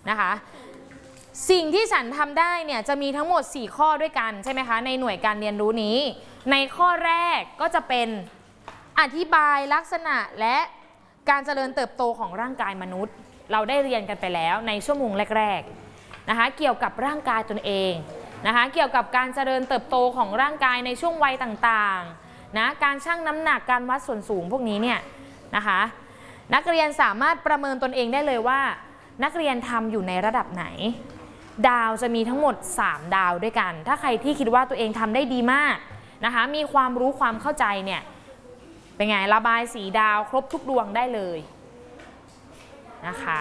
นะคะสิ่งที่ฉันทำได้เนี่ยจะมีทั้งหมด4ข้อด้วยกันใช่ไหมคะในหน่วยการเรียนรู้นี้ในข้อแรกก็จะเป็นอธิบายลักษณะและการเจริญเติบโตของร่างกายมนุษย์เราได้เรียนกันไปแล้วในชั่วโมงแรกๆนะคะเกี่ยวกับร่างกายตนเองนะคะเกี่ยวกับการเจริญเติบโตของร่างกายในช่วงวัยต่างๆนะการชั่งน้ำหนักการวัดส่วนสูงพวกนี้เนี่ยนะคะนักเรียนสามารถประเมินตนเองได้เลยว่านักเรียนทำอยู่ในระดับไหนดาวจะมีทั้งหมด3ดาวด้วยกันถ้าใครที่คิดว่าตัวเองทำได้ดีมากนะคะมีความรู้ความเข้าใจเนี่ยเป็นไงระบายสีดาวครบทุกดวงได้เลยนะคะ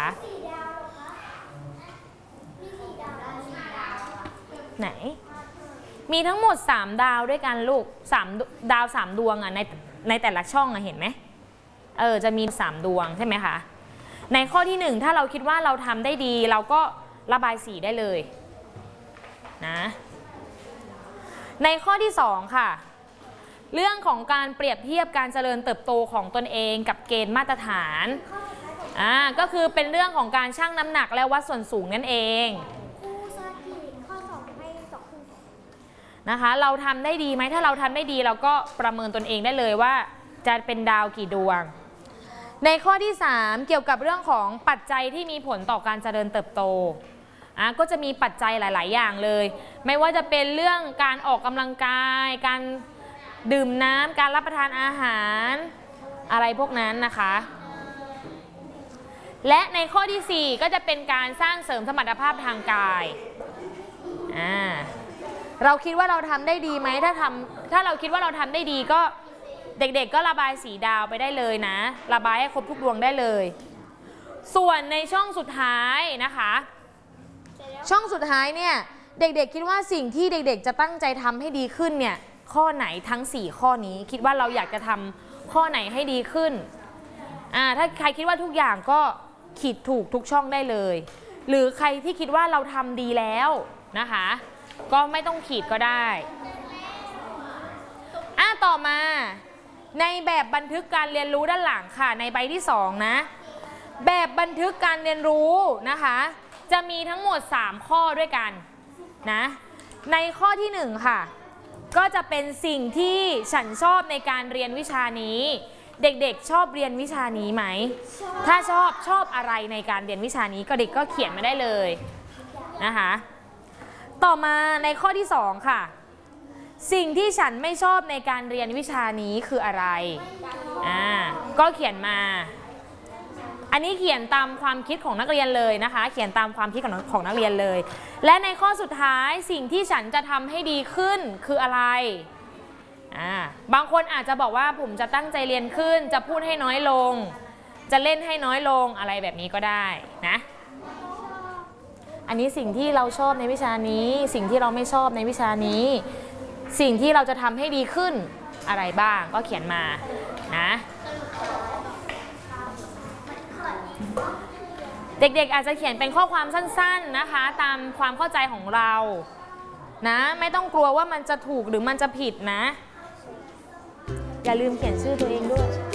ไหนมีทั้งหมด3ดาวด้วยกันลูก3ดาว3ดวงอ่ะในแต่ละช่องอ่ะเห็นไหมจะมี3ดวงใช่ไหมคะในข้อที่1ถ้าเราคิดว่าเราทำได้ดีเราก็ระบายสีได้เลยนะในข้อที่2ค่ะเรื่องของการเปรียบเทียบการเจริญเติบโตของตนเองกับเกณฑ์มาตรฐานก็คือเป็นเรื่องของการชั่งน้ำหนักและวัดส่วนสูงนั่นเองข้อ2ให้2นะคะเราทำได้ดีไหมถ้าเราทำได้ดีเราก็ประเมินตนเองได้เลยว่าจะเป็นดาวกี่ดวงในข้อที่3เกี่ยวกับเรื่องของปัจจัยที่มีผลต่อการเจริญเติบโตก็จะมีปัจจัยหลายๆอย่างเลยไม่ว่าจะเป็นเรื่องการออกกำลังกายการดื่มน้ำการรับประทานอาหารอะไรพวกนั้นนะคะและในข้อที่4ก็จะเป็นการสร้างเสริมสมรรถภาพทางกายเราคิดว่าเราทำได้ดีไหมถ้าเราคิดว่าเราทำได้ดีก็เด็กๆก็ระบายสีดาวไปได้เลยนะระบายให้ครบทุกดวงได้เลยส่วนในช่องสุดท้ายนะคะช่องสุดท้ายเนี่ยเด็กๆคิดว่าสิ่งที่เด็กๆจะตั้งใจทำให้ดีขึ้นเนี่ยข้อไหนทั้ง4ข้อนี้คิดว่าเราอยากจะทำข้อไหนให้ดีขึ้นถ้าใครคิดว่าทุกอย่างก็ขีดถูกทุกช่องได้เลยหรือใครที่คิดว่าเราทำดีแล้วนะคะก็ไม่ต้องขีดก็ได้ต่อมาในแบบบันทึกการเรียนรู้ด้านหลังค่ะในใบที่2นะแบบบันทึกการเรียนรู้นะคะจะมีทั้งหมด3ข้อด้วยกันนะในข้อที่1ค่ะก็จะเป็นสิ่งที่ฉันชอบในการเรียนวิชานี้เด็กๆชอบเรียนวิชานี้ไหมถ้าชอบอะไรในการเรียนวิชานี้ก็เด็กก็เขียนมาได้เลยนะคะต่อมาในข้อที่2ค่ะสิ่งที่ฉันไม่ชอบในการเรียนวิชานี้คืออะไรก็เขียนมาอันนี้เขียนตามความคิดของนักเรียนเลยนะคะเขียนตามความคิดของนักเรียนเลยและในข้อสุดท้ายสิ่งที่ฉันจะทำให้ดีขึ้นคืออะไรบางคนอาจจะบอกว่าผมจะตั้งใจเรียนขึ้นจะพูดให้น้อยลงจะเล่นให้น้อยลงอะไรแบบนี้ก็ได้นะอันนี้สิ่งที่เราชอบในวิชานี้สิ่งที่เราไม่ชอบในวิชานี้สิ่งที่เราจะทำให้ดีขึ้นอะไรบ้างก็เขียนมานะเด็กๆอาจจะเขียนเป็นข้อความสั้นๆนะคะตามความเข้าใจของเรานะไม่ต้องกลัวว่ามันจะถูกหรือมันจะผิดนะอย่าลืมเขียนชื่อตัวเองด้วย